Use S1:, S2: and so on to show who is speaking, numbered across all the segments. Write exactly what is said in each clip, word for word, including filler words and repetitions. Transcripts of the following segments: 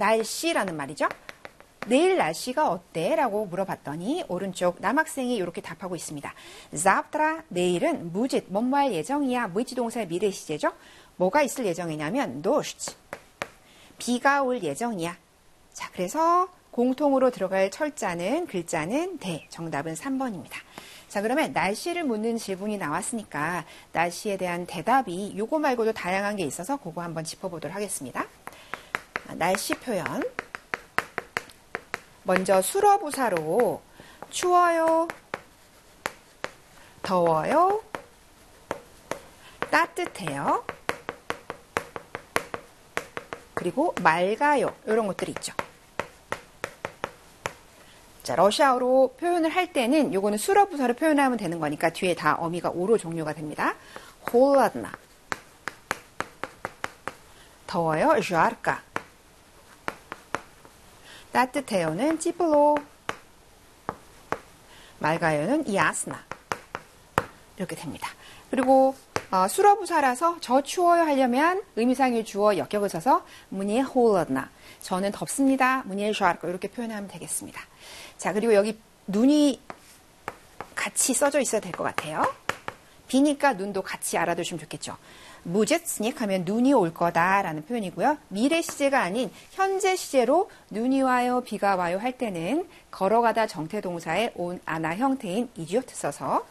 S1: 날씨라는 말이죠. 내일 날씨가 어때? 라고 물어봤더니 오른쪽 남학생이 이렇게 답하고 있습니다. завтра, 내일은 무짓, 뭐뭐 할 예정이야. 무의치 동사의 미래 시제죠. 뭐가 있을 예정이냐면 dождь, 비가 올 예정이야. 자, 그래서 공통으로 들어갈 철자는, 글자는 대. 정답은 삼 번입니다. 자, 그러면 날씨를 묻는 질문이 나왔으니까 날씨에 대한 대답이 요거 말고도 다양한 게 있어서 그거 한번 짚어보도록 하겠습니다. 날씨 표현. 먼저 수러부사로 추워요, 더워요, 따뜻해요, 그리고 맑아요. 이런 것들이 있죠. 자, 러시아어로 표현을 할 때는 요거는 수러부사로 표현하면 되는 거니까 뒤에 다 어미가 오로 종료가 됩니다. холодно, 더워요, жарко, 따뜻해요는 тепло, 맑아요는 ясно. 이렇게 됩니다. 그리고 어, 수러부사라서 저 추워요 하려면 의미상의 주어 역격을 써서 мне холодно, 저는 덥습니다. мне жарко 이렇게 표현하면 되겠습니다. 자, 그리고 여기 눈이 같이 써져 있어야 될 것 같아요. 비니까 눈도 같이 알아두시면 좋겠죠. 무젯 스닉 하면 눈이 올 거다라는 표현이고요. 미래 시제가 아닌 현재 시제로 눈이 와요, 비가 와요 할 때는 걸어가다 정태동사의 온 아나 형태인 이디오트 써서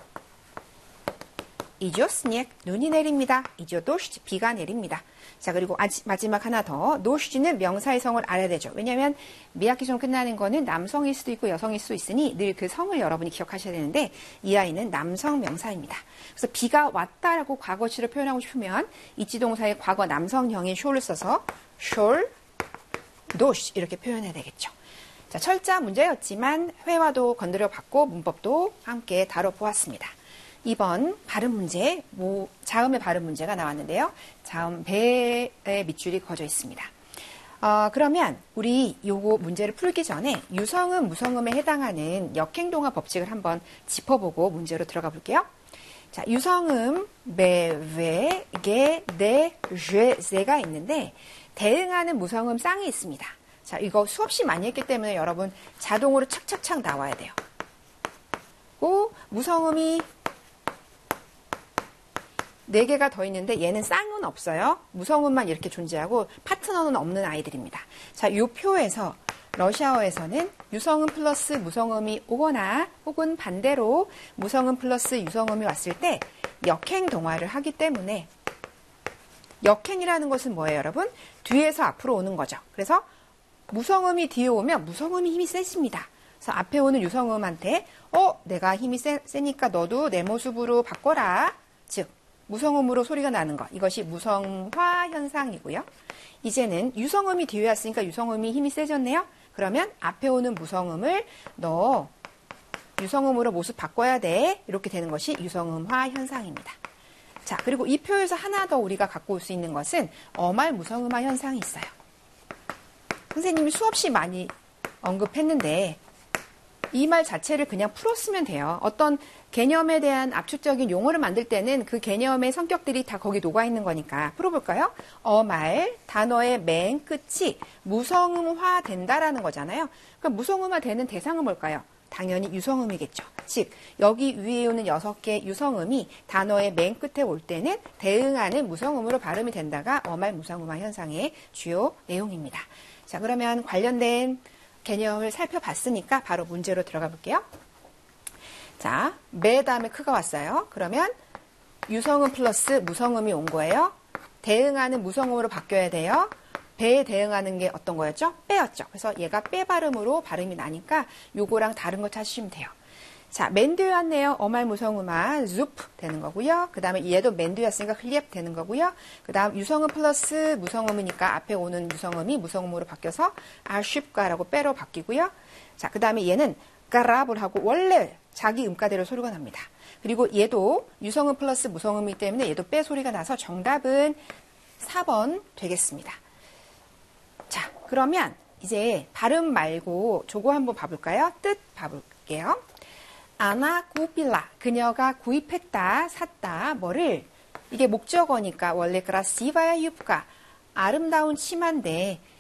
S1: 이디오트 스닉, 눈이 내립니다. 이디오트 도시지, 비가 내립니다. 자, 그리고 아지, 마지막 하나 더. 도시지는 명사의 성을 알아야 되죠. 왜냐하면 미야키종 끝나는 거는 남성일 수도 있고 여성일 수도 있으니 늘 그 성을 여러분이 기억하셔야 되는데 이 아이는 남성 명사입니다. 그래서 비가 왔다라고 과거시를 표현하고 싶으면 이지동사의 과거 남성형인 쇼를 써서 쇼, 도시 이렇게 표현해야 되겠죠. 자, 철자 문제였지만 회화도 건드려 봤고 문법도 함께 다뤄보았습니다. 이번 발음 문제, 뭐, 자음의 발음 문제가 나왔는데요. 자음 배에 밑줄이 그어져 있습니다. 어, 그러면 우리 요거 문제를 풀기 전에 유성음, 무성음에 해당하는 역행동화 법칙을 한번 짚어보고 문제로 들어가 볼게요. 자, 유성음, 매, 왜, 게, 네, 제, 제가 있는데 대응하는 무성음 쌍이 있습니다. 자, 이거 수없이 많이 했기 때문에 여러분 자동으로 착착착 나와야 돼요. 고, 무성음이 네 개가 더 있는데 얘는 쌍은 없어요. 무성음만 이렇게 존재하고 파트너는 없는 아이들입니다. 자, 이 표에서 러시아어에서는 유성음 플러스 무성음이 오거나 혹은 반대로 무성음 플러스 유성음이 왔을 때 역행 동화를 하기 때문에 역행이라는 것은 뭐예요, 여러분? 뒤에서 앞으로 오는 거죠. 그래서 무성음이 뒤에 오면 무성음이 힘이 세집니다. 그래서 앞에 오는 유성음한테 어, 내가 힘이 세, 세니까 너도 내 모습으로 바꿔라. 즉 무성음으로 소리가 나는 것. 이것이 무성화 현상이고요. 이제는 유성음이 뒤에 왔으니까 유성음이 힘이 세졌네요. 그러면 앞에 오는 무성음을 너 유성음으로 모습 바꿔야 돼. 이렇게 되는 것이 유성음화 현상입니다. 자, 그리고 이 표에서 하나 더 우리가 갖고 올 수 있는 것은 어말 무성음화 현상이 있어요. 선생님이 수없이 많이 언급했는데 이 말 자체를 그냥 풀었으면 돼요. 어떤 개념에 대한 압축적인 용어를 만들 때는 그 개념의 성격들이 다 거기 녹아있는 거니까 풀어볼까요? 어말, 단어의 맨 끝이 무성음화 된다라는 거잖아요. 그럼 무성음화 되는 대상은 뭘까요? 당연히 유성음이겠죠. 즉 여기 위에 오는 여섯 개 유성음이 단어의 맨 끝에 올 때는 대응하는 무성음으로 발음이 된다가 어말 무성음화 현상의 주요 내용입니다. 자, 그러면 관련된 개념을 살펴봤으니까 바로 문제로 들어가 볼게요. 자, 매 다음에 크가 왔어요. 그러면 유성음 플러스 무성음이 온 거예요. 대응하는 무성음으로 바뀌어야 돼요. 배에 대응하는 게 어떤 거였죠? 빼였죠. 그래서 얘가 빼 발음으로 발음이 나니까 요거랑 다른 거 찾으시면 돼요. 자, 맨 뒤에 왔네요. 어말 무성음화 zup 되는 거고요. 그 다음에 얘도 맨 뒤에 왔으니까 흘리앱 되는 거고요. 그 다음 유성음 플러스 무성음이니까 앞에 오는 유성음이 무성음으로 바뀌어서 아쉽가라고 빼로 바뀌고요. 자, 그 다음에 얘는 까라블 하고 원래 자기 음가대로 소리가 납니다. 그리고 얘도 유성음 플러스 무성음이기 때문에 얘도 빼 소리가 나서 정답은 사 번 되겠습니다. 자, 그러면 이제 발음 말고 저거 한번 봐볼까요? 뜻 봐볼게요. 아나 구빌라, 그녀가 구입했다, 샀다, 뭐를, 이게 목적어니까 원래 그라시바야 유프가 아름다운 치마인데